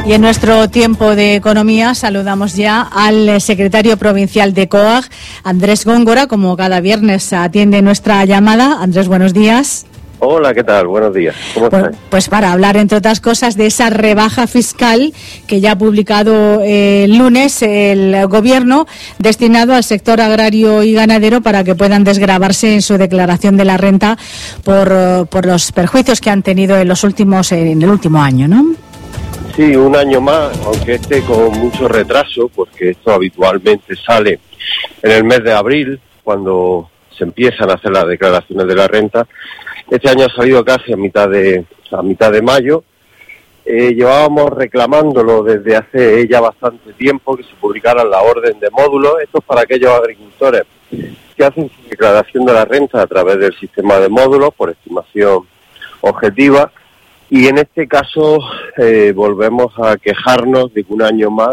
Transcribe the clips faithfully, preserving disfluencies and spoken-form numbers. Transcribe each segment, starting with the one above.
Y en nuestro tiempo de economía saludamos ya al secretario provincial de C O A G, Andrés Góngora, como cada viernes atiende nuestra llamada. Andrés, buenos días. Hola, ¿qué tal? Buenos días. ¿Cómo pues, estás? Pues para hablar, entre otras cosas, de esa rebaja fiscal que ya ha publicado eh, el lunes el Gobierno, destinado al sector agrario y ganadero para que puedan desgravarse en su declaración de la renta por, por los perjuicios que han tenido en los últimos en el último año, ¿no? Sí, un año más, aunque esté con mucho retraso, porque esto habitualmente sale en el mes de abril, cuando se empiezan a hacer las declaraciones de la renta. Este año ha salido casi a mitad de a mitad de mayo. Eh, llevábamos reclamándolo desde hace ya bastante tiempo, que se publicara la orden de módulos. Esto es para aquellos agricultores que hacen su declaración de la renta a través del sistema de módulos por estimación objetiva. Y en este caso eh, volvemos a quejarnos de que un año más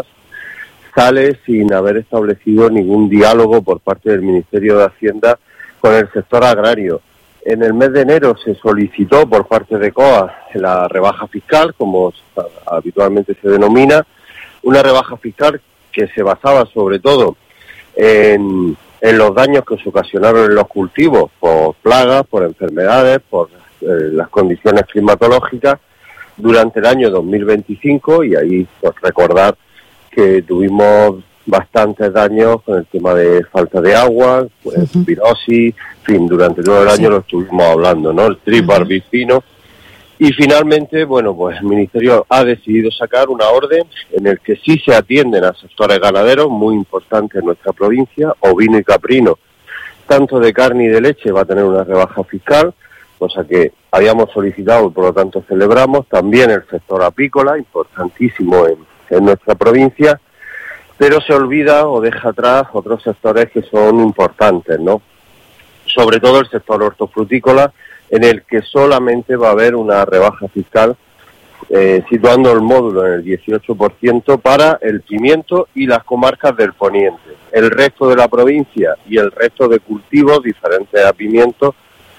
sale sin haber establecido ningún diálogo por parte del Ministerio de Hacienda con el sector agrario. En el mes de enero se solicitó por parte de C O A la rebaja fiscal, como habitualmente se denomina, una rebaja fiscal que se basaba sobre todo en, en los daños que se ocasionaron en los cultivos por plagas, por enfermedades, por eh, las condiciones climatológicas durante el año dos mil veinticinco, y ahí pues, recordar que tuvimos bastantes daños con el tema de falta de agua, pues, uh-huh. pirosis, en fin, durante todo el año sí. Lo estuvimos hablando, ¿no? El trip barbicino. Y finalmente, bueno, pues el Ministerio ha decidido sacar una orden en el que sí se atienden a sectores ganaderos muy importantes en nuestra provincia, ovino y caprino, tanto de carne y de leche va a tener una rebaja fiscal, cosa que habíamos solicitado y por lo tanto celebramos. También el sector apícola, importantísimo en, en nuestra provincia, pero se olvida o deja atrás otros sectores que son importantes, ¿no? Sobre todo el sector hortofrutícola, en el que solamente va a haber una rebaja fiscal, eh, situando el módulo en el dieciocho por ciento para el pimiento y las comarcas del poniente. El resto de la provincia y el resto de cultivos diferentes a pimiento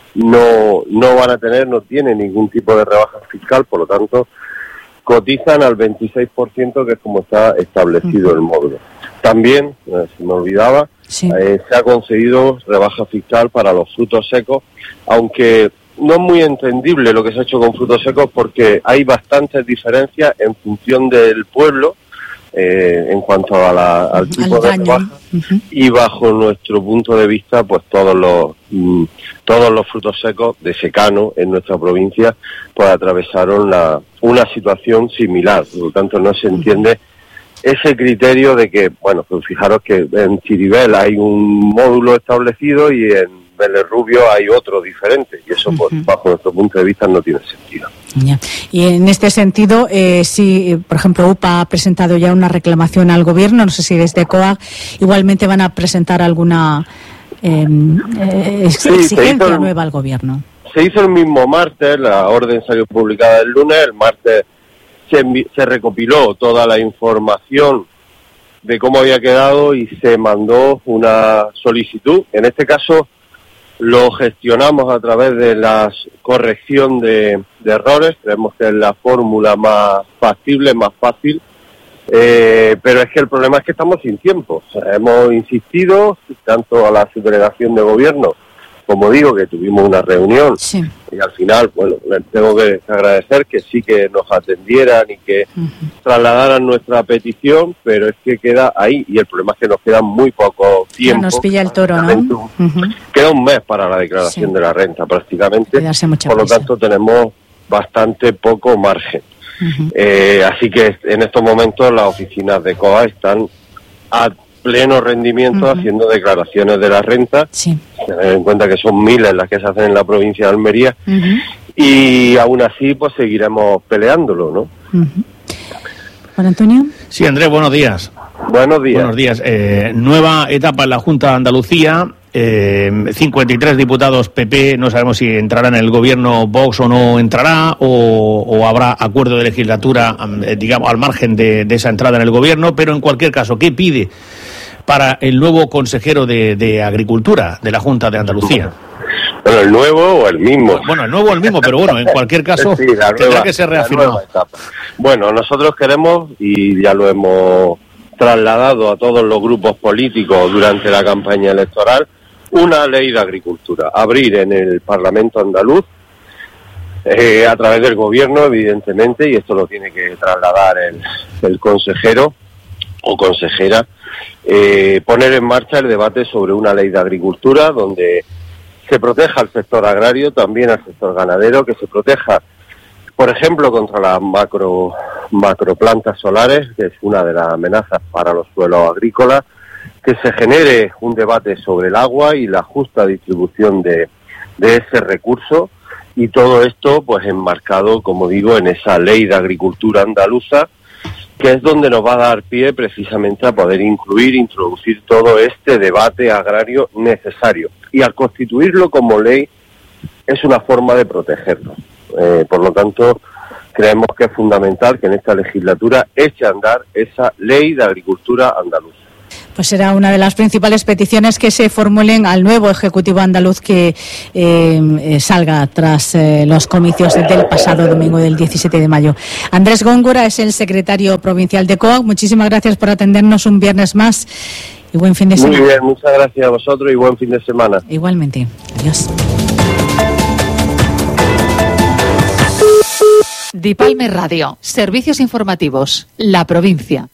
no, no van a tener, no tienen ningún tipo de rebaja fiscal, por lo tanto cotizan al veintiséis por ciento, que es como está establecido el módulo. También, eh, se me olvidaba, sí. eh, se ha concedido rebaja fiscal para los frutos secos, aunque no es muy entendible lo que se ha hecho con frutos secos, porque hay bastantes diferencias en función del pueblo, eh, en cuanto a la, al tipo al de rebaja, uh-huh. y bajo nuestro punto de vista, pues todos los mm, todos los frutos secos de secano en nuestra provincia pues atravesaron la, una situación similar. Por lo tanto, no se entiende ese criterio de que, bueno, pues fijaros que en Chiribel hay un módulo establecido y en Vélez Rubio hay otro diferente, y eso, pues, uh-huh. bajo nuestro punto de vista, no tiene sentido. Ya. Y en este sentido, eh, si, por ejemplo, U P A ha presentado ya una reclamación al Gobierno, no sé si desde C O A G igualmente van a presentar alguna eh, eh, sí, exigencia el, nueva al Gobierno. Se hizo el mismo martes, la orden salió publicada el lunes, el martes se, envi- se recopiló toda la información de cómo había quedado y se mandó una solicitud. En este caso lo gestionamos a través de la corrección de, de errores. Creemos que es la fórmula más factible, más fácil, eh, pero es que el problema es que estamos sin tiempo. O sea, hemos insistido tanto a la subdelegación de gobierno, como digo, que tuvimos una reunión, sí. y al final, bueno, les tengo que agradecer que sí que nos atendieran y que uh-huh. trasladaran nuestra petición, pero es que queda ahí, y el problema es que nos queda muy poco tiempo. Ya nos pilla el toro, ¿no? Uh-huh. Queda un mes para la declaración sí. de la renta, prácticamente, por lo prisa. tanto tenemos bastante poco margen. Uh-huh. Eh, así que en estos momentos las oficinas de C O A están a pleno rendimiento uh-huh. haciendo declaraciones de la renta, sí. tener en cuenta que son miles las que se hacen en la provincia de Almería, uh-huh. y aún así pues seguiremos peleándolo, ¿no? Uh-huh. Juan Antonio. Sí, Andrés, buenos días. Buenos días. Buenos días. Eh, nueva etapa en la Junta de Andalucía, eh, cincuenta y tres diputados P P, no sabemos si entrará en el gobierno Vox o no entrará, o, o habrá acuerdo de legislatura, eh, digamos, al margen de, de esa entrada en el gobierno, pero en cualquier caso, ¿qué pide para el nuevo consejero de, de Agricultura de la Junta de Andalucía? Bueno, el nuevo o el mismo. Bueno, el nuevo o el mismo, pero bueno, en cualquier caso sí, la nueva, tendrá que ser reafirmado. Bueno, nosotros queremos, y ya lo hemos trasladado a todos los grupos políticos durante la campaña electoral, una ley de agricultura. Abrir en el Parlamento andaluz, eh, a través del gobierno, evidentemente, y esto lo tiene que trasladar el, el consejero o consejera, eh, poner en marcha el debate sobre una ley de agricultura donde se proteja al sector agrario, también al sector ganadero, que se proteja, por ejemplo, contra las macro macroplantas solares, que es una de las amenazas para los suelos agrícolas, que se genere un debate sobre el agua y la justa distribución de, de ese recurso, y todo esto pues enmarcado, como digo, en esa ley de agricultura andaluza, que es donde nos va a dar pie precisamente a poder incluir, introducir todo este debate agrario necesario. Y al constituirlo como ley es una forma de protegerlo. Eh, por lo tanto, creemos que es fundamental que en esta legislatura eche a andar esa ley de agricultura andaluza. Pues será una de las principales peticiones que se formulen al nuevo Ejecutivo andaluz que eh, salga tras eh, los comicios del pasado domingo del diecisiete de mayo. Andrés Góngora es el secretario provincial de C O A C. Muchísimas gracias por atendernos un viernes más y buen fin de semana. Muy bien, muchas gracias a vosotros y buen fin de semana. Igualmente. Adiós. Dipalme Radio, servicios informativos, la provincia.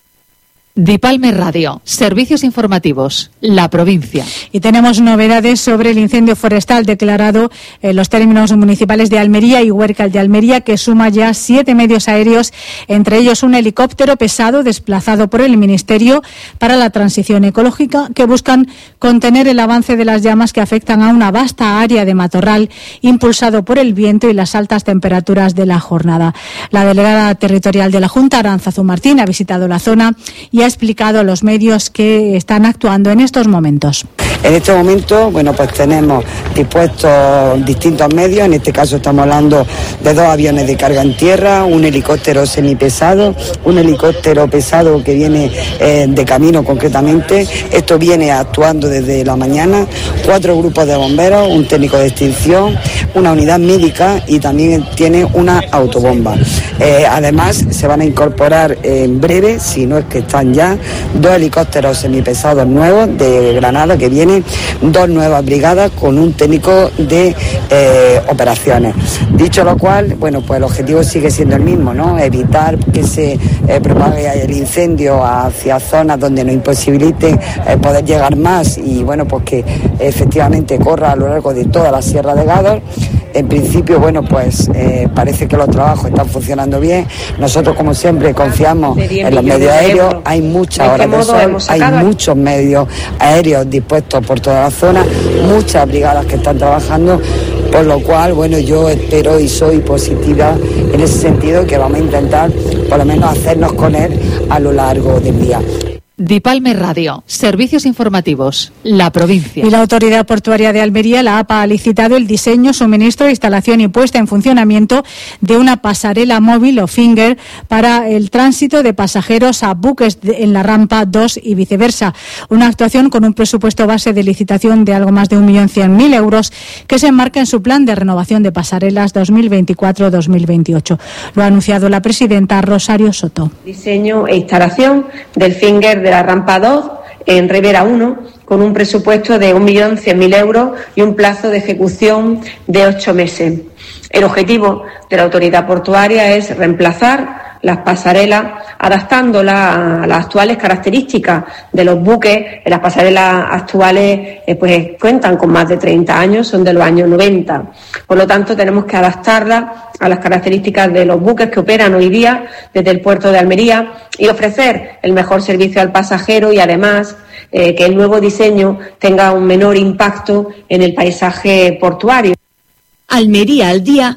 Dipalme Radio, servicios informativos, la provincia. Y tenemos novedades sobre el incendio forestal declarado en los términos municipales de Almería y Huércal de Almería, que suma ya siete medios aéreos, entre ellos un helicóptero pesado desplazado por el Ministerio para la Transición Ecológica, que buscan contener el avance de las llamas que afectan a una vasta área de matorral impulsado por el viento y las altas temperaturas de la jornada. La delegada territorial de la Junta, Arantzazu Martín, ha visitado la zona y ha explicado a los medios que están actuando en estos momentos. En este momento, bueno, pues tenemos dispuestos distintos medios. En este caso estamos hablando de dos aviones de carga en tierra, un helicóptero semipesado, un helicóptero pesado que viene eh, de camino concretamente. Esto viene actuando desde la mañana, cuatro grupos de bomberos, un técnico de extinción, una unidad médica y también tiene una autobomba. Eh, además, se van a incorporar en breve, si no es que están ya, dos helicópteros semipesados nuevos de Granada que vienen, dos nuevas brigadas con un técnico de eh, operaciones. Dicho lo cual, bueno, pues el objetivo sigue siendo el mismo, ¿no? Evitar que se eh, propague el incendio hacia zonas donde nos imposibilite eh, poder llegar más y, bueno, pues que efectivamente corra a lo largo de toda la Sierra de Gádor. En principio, bueno, pues eh, parece que los trabajos están funcionando bien. Nosotros, como siempre, confiamos en los medios aéreos. Hay muchas horas de sol, hay muchos medios aéreos dispuestos por toda la zona, muchas brigadas que están trabajando, por lo cual, bueno, yo espero y soy positiva en ese sentido, que vamos a intentar por lo menos hacernos con él a lo largo del día. Dipalme Radio, servicios informativos, la provincia. Y la Autoridad Portuaria de Almería, la A P A, ha licitado el diseño, suministro, instalación y puesta en funcionamiento de una pasarela móvil o finger para el tránsito de pasajeros a buques en la rampa dos y viceversa. Una actuación con un presupuesto base de licitación de algo más de un millón cien mil euros que se enmarca en su plan de renovación de pasarelas dos mil veinticuatro dos mil veintiocho. Lo ha anunciado la presidenta Rosario Soto. Diseño e instalación del finger de la rampa dos en Ribera uno con un presupuesto de un millón cien mil euros y un plazo de ejecución de ocho meses. El objetivo de la autoridad portuaria es reemplazar las pasarelas adaptándolas a las actuales características de los buques. Las pasarelas actuales eh, pues cuentan con más de treinta años, son de los años noventa. Por lo tanto, tenemos que adaptarlas a las características de los buques que operan hoy día desde el puerto de Almería y ofrecer el mejor servicio al pasajero y además eh, que el nuevo diseño tenga un menor impacto en el paisaje portuario. Almería al día.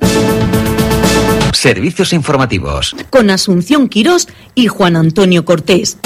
Servicios informativos. Con Asunción Quirós y Juan Antonio Cortés.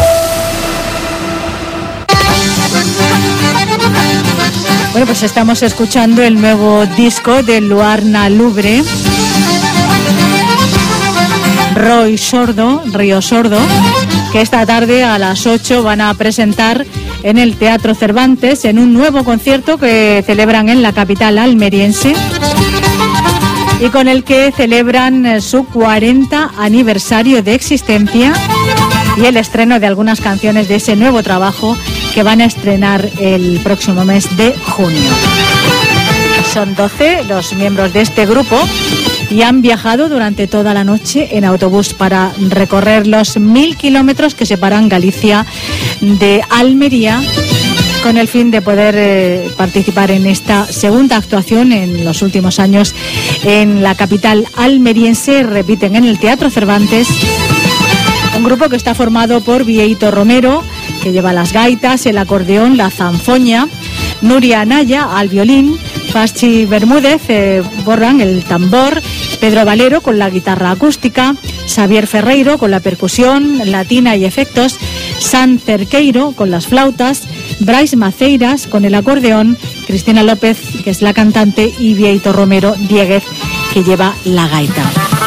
Bueno, pues estamos escuchando el nuevo disco de Luarna Lubre. Roy Sordo, Río Sordo, que esta tarde a las ocho van a presentar en el Teatro Cervantes en un nuevo concierto que celebran en la capital almeriense y con el que celebran su cuarenta aniversario de existencia y el estreno de algunas canciones de ese nuevo trabajo que van a estrenar el próximo mes de junio. Son doce los miembros de este grupo y han viajado durante toda la noche en autobús para recorrer los mil kilómetros que separan Galicia de Almería, con el fin de poder eh, participar en esta segunda actuación en los últimos años en la capital almeriense. Repiten en el Teatro Cervantes, un grupo que está formado por Vieito Romero, que lleva las gaitas, el acordeón, la zanfoña, Nuria Anaya al violín, Pachi Bermúdez eh, Borran el tambor, Pedro Valero con la guitarra acústica, Xavier Ferreiro con la percusión latina y efectos, San Cerqueiro con las flautas, Brais Maceiras con el acordeón, Cristina López, que es la cantante, y Vieito Romero Dieguez, que lleva la gaita.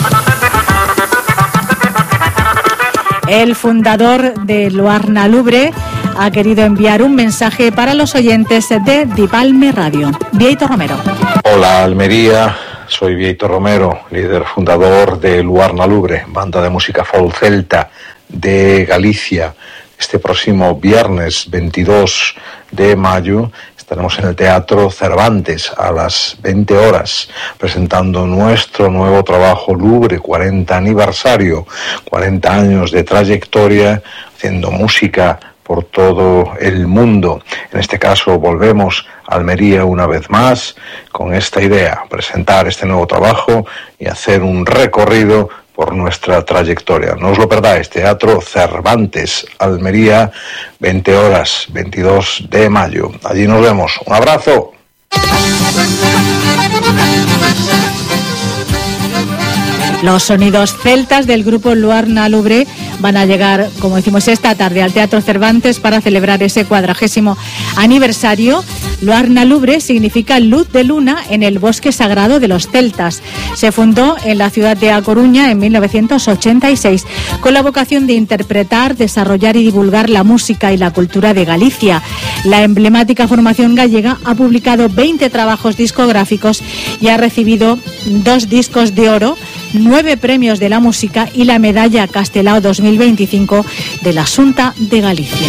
El fundador de Luarna Lubre ha querido enviar un mensaje para los oyentes de Dipalme Radio. Vieito Romero. Hola Almería, soy Vieito Romero, líder fundador de Luarna Lubre, banda de música folk celta de Galicia. Este próximo viernes veintidós de mayo estaremos en el Teatro Cervantes a las veinte horas presentando nuestro nuevo trabajo Lubre, cuarenta aniversario, cuarenta años de trayectoria haciendo música por todo el mundo. En este caso volvemos a Almería una vez más con esta idea, presentar este nuevo trabajo y hacer un recorrido por nuestra trayectoria. No os lo perdáis, Teatro Cervantes, Almería, veinte horas, veintidós de mayo. Allí nos vemos. Un abrazo. Los sonidos celtas del grupo Luarna Lubre van a llegar, como decimos, esta tarde al Teatro Cervantes para celebrar ese cuadragésimo aniversario. Luarna Lubre significa luz de luna en el bosque sagrado de los celtas. Se fundó en la ciudad de A Coruña en mil novecientos ochenta y seis con la vocación de interpretar, desarrollar y divulgar la música y la cultura de Galicia. La emblemática formación gallega ha publicado veinte trabajos discográficos y ha recibido dos discos de oro, nueve premios de la música y la medalla Castelao dos mil veinticinco de la Xunta de Galicia.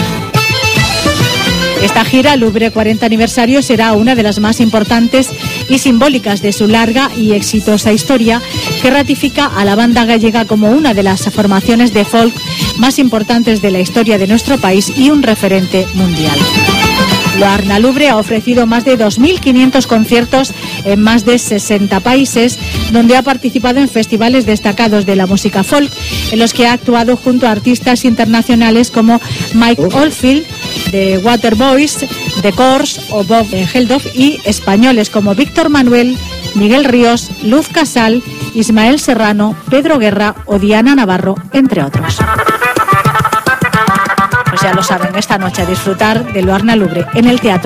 Esta gira, Lubre cuarenta aniversario, será una de las más importantes y simbólicas de su larga y exitosa historia, que ratifica a la banda gallega como una de las formaciones de folk más importantes de la historia de nuestro país y un referente mundial. Luarna Lubre ha ofrecido más de dos mil quinientos conciertos en más de sesenta países, donde ha participado en festivales destacados de la música folk, en los que ha actuado junto a artistas internacionales como Mike Oldfield, de Waterboys, The Corrs o Bob Geldof, y españoles como Víctor Manuel, Miguel Ríos, Luz Casal, Ismael Serrano, Pedro Guerra o Diana Navarro, entre otros. Pues ya lo saben, esta noche a disfrutar de Luarna Lubre en el Teatro